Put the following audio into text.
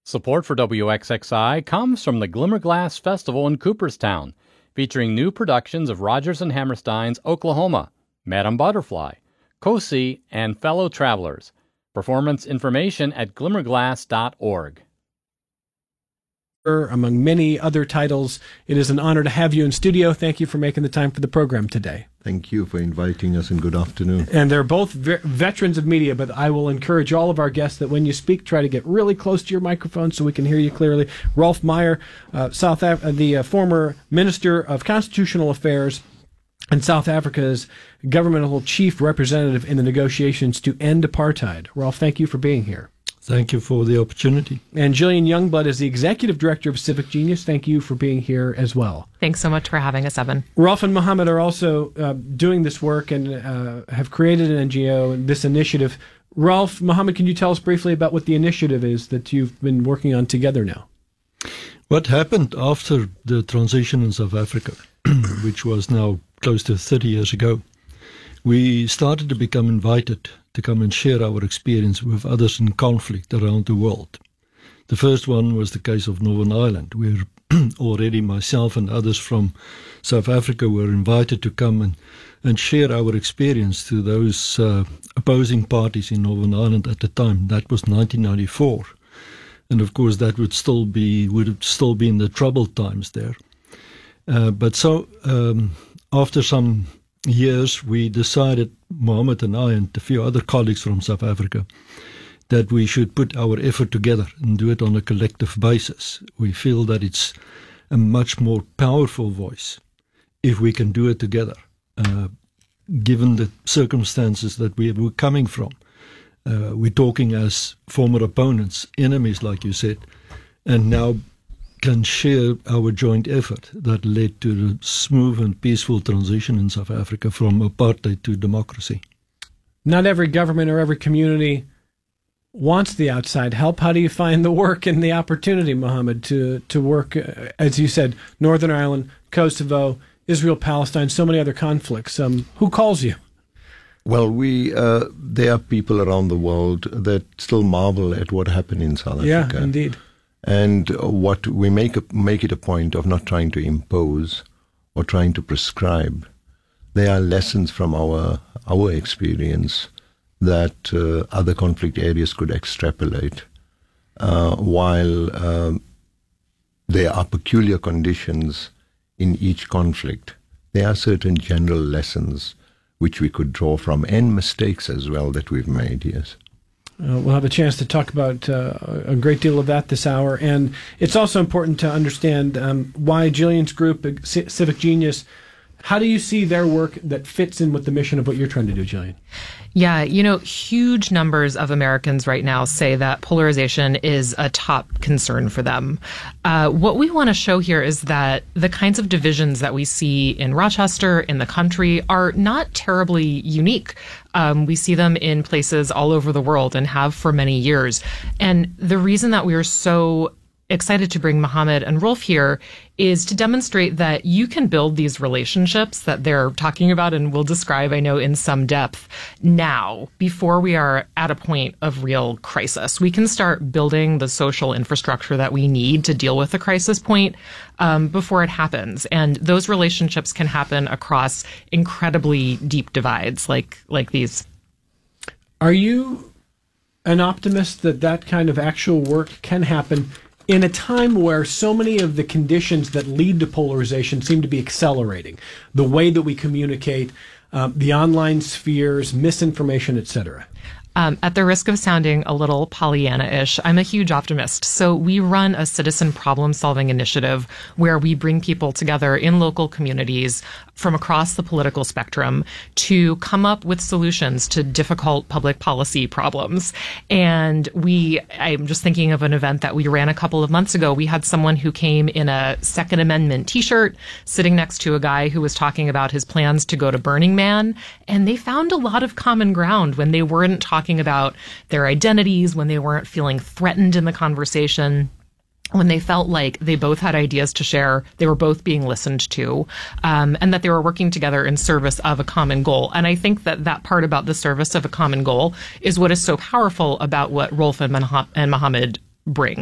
Support for WXXI comes from the Glimmerglass Festival in Cooperstown, featuring new productions of Rodgers and Hammerstein's Oklahoma, Madame Butterfly, Cosi, and Fellow Travelers. Performance information at glimmerglass.org. Among many other titles, it is an honor to have you in studio. Thank you for making the time for the program today. Thank you for inviting us, and good afternoon. And they're both veterans of media, but I will encourage all of our guests that when you speak, try to get really close to your microphone so we can hear you clearly. Rolf Meyer, the former Minister of Constitutional Affairs and South Africa's governmental chief representative in the negotiations to end apartheid. Rolf, thank you for being here. Thank you for the opportunity. And Jillian Youngblood is the executive director of Civic Genius. Thank you for being here as well. Thanks so much for having us, Evan. Rolf and Mohammed are also doing this work and have created an NGO and this initiative. Rolf, Mohammed, can you tell us briefly about what the initiative is that you've been working on together now? What happened after the transition in South Africa, which was now close to 30 years ago, we started to become invited to come and share our experience with others in conflict around the world. The first one was the case of Northern Ireland, where already myself and others from South Africa were invited to come and share our experience to those opposing parties in Northern Ireland at the time. That was 1994. And of course that would still be in the troubled times there. But after some years, we decided, Mohammed and I and a few other colleagues from South Africa, that we should put our effort together and do it on a collective basis. We feel that it's a much more powerful voice if we can do it together, given the circumstances that we were coming from. We're talking as former opponents, enemies, like you said, and now can share our joint effort that led to the smooth and peaceful transition in South Africa from apartheid to democracy. Not every government or every community wants the outside help. How do you find the work and the opportunity, Mohammed, to work, as you said, Northern Ireland, Kosovo, Israel, Palestine, so many other conflicts? Who calls you? Well, there are people around the world that still marvel at what happened in South Africa. Yeah, indeed. And what we make it a point of not trying to impose or trying to prescribe. There are lessons from our experience that other conflict areas could extrapolate. While there are peculiar conditions in each conflict, there are certain general lessons which we could draw from, and mistakes as well that we've made, yes. We'll have a chance to talk about a great deal of that this hour. And it's also important to understand why Jillian's group, Civic Genius, how do you see their work that fits in with the mission of what you're trying to do, Jillian? Yeah, huge numbers of Americans right now say that polarization is a top concern for them. What we want to show here is that the kinds of divisions that we see in Rochester, in the country, are not terribly unique. We see them in places all over the world and have for many years. And the reason that we are so excited to bring Mohammed and Rolf here is to demonstrate that you can build these relationships that they're talking about and will describe, I know, in some depth now, before we are at a point of real crisis. We can start building the social infrastructure that we need to deal with the crisis point before it happens. And those relationships can happen across incredibly deep divides like these. Are you an optimist that kind of actual work can happen in a time where so many of the conditions that lead to polarization seem to be accelerating? The way that we communicate, the online spheres, misinformation, etc. At the risk of sounding a little Pollyanna-ish, I'm a huge optimist. So we run a citizen problem-solving initiative where we bring people together in local communities from across the political spectrum to come up with solutions to difficult public policy problems. And I'm just thinking of an event that we ran a couple of months ago. We had someone who came in a Second Amendment t-shirt sitting next to a guy who was talking about his plans to go to Burning Man. And they found a lot of common ground when they weren't talking about their identities, when they weren't feeling threatened in the conversation, when they felt like they both had ideas to share, they were both being listened to, and that they were working together in service of a common goal. And I think that part about the service of a common goal is what is so powerful about what Rolf and Mohammed bring.